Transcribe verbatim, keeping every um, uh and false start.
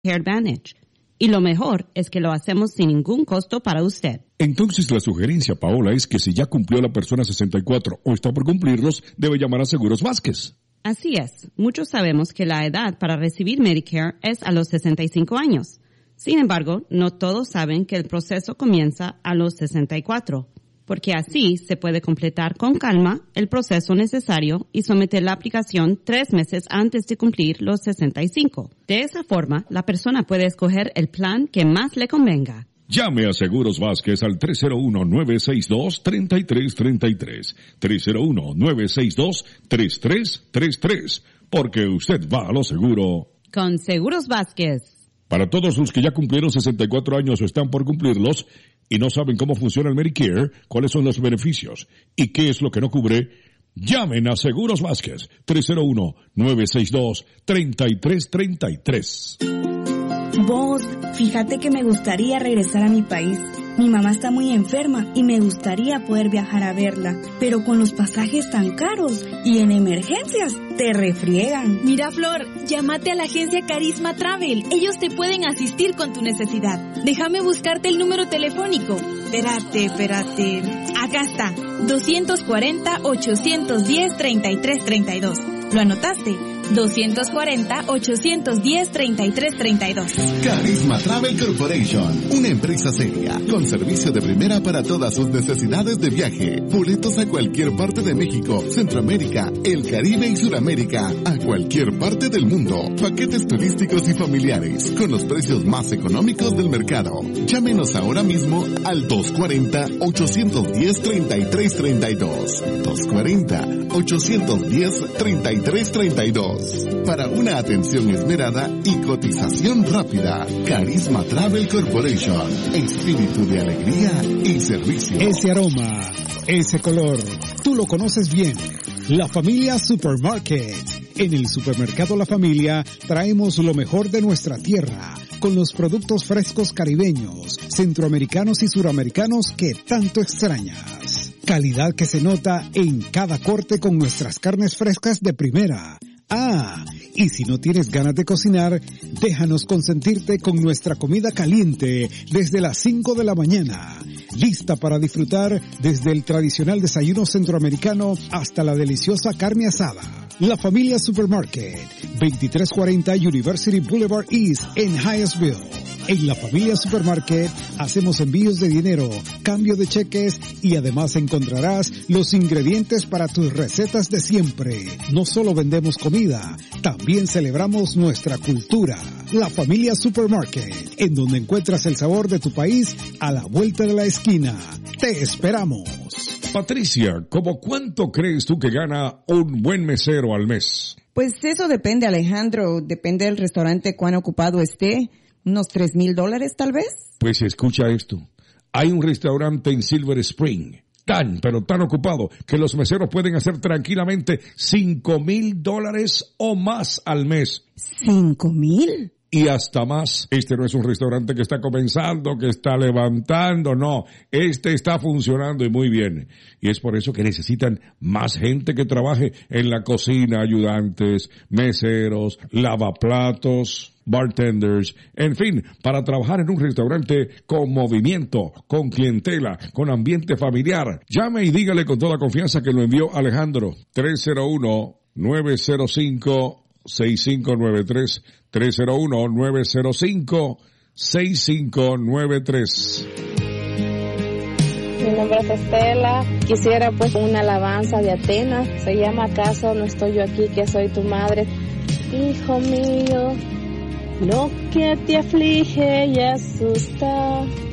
Advantage. Y lo mejor es que lo hacemos sin ningún costo para usted. Entonces la sugerencia, Paola, es que si ya cumplió la persona sesenta y cuatro o está por cumplirlos, debe llamar a Seguros Vázquez. Así es. Muchos sabemos que la edad para recibir Medicare es a los sesenta y cinco años. Sin embargo, no todos saben que el proceso comienza a los sesenta y cuatro, porque así se puede completar con calma el proceso necesario y someter la aplicación tres meses antes de cumplir los sesenta y cinco. De esa forma, la persona puede escoger el plan que más le convenga. Llame a Seguros Vázquez al tres cero uno, nueve seis dos, tres tres tres tres, tres cero uno, nueve seis dos, tres tres tres tres, porque usted va a lo seguro. Con Seguros Vázquez. Para todos los que ya cumplieron sesenta y cuatro años o están por cumplirlos y no saben cómo funciona el Medicare, cuáles son los beneficios y qué es lo que no cubre, llamen a Seguros Vázquez, tres cero uno, nueve seis dos, tres tres tres tres. Vos, fíjate que me gustaría regresar a mi país. Mi mamá está muy enferma y me gustaría poder viajar a verla, pero con los pasajes tan caros y en emergencias te refriegan. Mira, Flor, llámate a la agencia Carisma Travel. Ellos te pueden asistir con tu necesidad. Déjame buscarte el número telefónico. Espérate, espérate. Acá está. dos cuatro cero, ocho uno cero, tres tres tres dos. ¿Lo anotaste? dos cuatro cero, ocho uno cero, tres tres tres dos. Carisma Travel Corporation, una empresa seria, con servicio de primera para todas sus necesidades de viaje. Boletos a cualquier parte de México, Centroamérica, el Caribe y Sudamérica, a cualquier parte del mundo. Paquetes turísticos y familiares, con los precios más económicos del mercado. Llámenos ahora mismo al dos cuatro cero, ocho uno cero, tres tres tres dos. dos cuatro cero, ocho uno cero, tres tres tres dos. Para una atención esmerada y cotización rápida. Carisma Travel Corporation. Espíritu de alegría y servicio. Ese aroma, ese color, tú lo conoces bien. La Familia Supermarket. En el supermercado La Familia traemos lo mejor de nuestra tierra, con los productos frescos caribeños, centroamericanos y suramericanos que tanto extrañas. Calidad que se nota en cada corte con nuestras carnes frescas de primera. Ah, y si no tienes ganas de cocinar, déjanos consentirte con nuestra comida caliente desde las cinco de la mañana. Lista para disfrutar desde el tradicional desayuno centroamericano hasta la deliciosa carne asada. La Familia Supermarket, veintitrés cuarenta University Boulevard East en Hyattsville. En La Familia Supermarket hacemos envíos de dinero, cambio de cheques y además encontrarás los ingredientes para tus recetas de siempre. No solo vendemos comida, también celebramos nuestra cultura. La Familia Supermarket, en donde encuentras el sabor de tu país a la vuelta de la esquina. Te esperamos. Patricia, ¿cómo cuánto crees tú que gana un buen mesero al mes? Pues eso depende, Alejandro. Depende del restaurante cuán ocupado esté. ¿Unos tres mil dólares tal vez? Pues escucha esto. Hay un restaurante en Silver Spring, tan, pero tan ocupado, que los meseros pueden hacer tranquilamente cinco mil dólares o más al mes. ¿Cinco mil? Y hasta más. Este no es un restaurante que está comenzando, que está levantando, no. Este está funcionando y muy bien. Y es por eso que necesitan más gente que trabaje en la cocina, ayudantes, meseros, lavaplatos, bartenders, en fin, para trabajar en un restaurante con movimiento, con clientela, con ambiente familiar. Llame y dígale con toda confianza que lo envió Alejandro. tres cero uno, nueve cero cinco, seis cinco nueve tres, tres cero uno, nueve cero cinco, seis cinco nueve tres. Mi nombre es Estela. Quisiera pues una alabanza de Atenas. Se llama ¿Acaso no estoy yo aquí que soy tu madre? Hijo mío, lo que te aflige y asusta